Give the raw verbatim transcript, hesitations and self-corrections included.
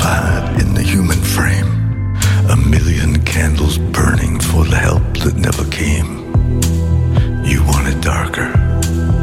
fire in the human frame. A million candles burn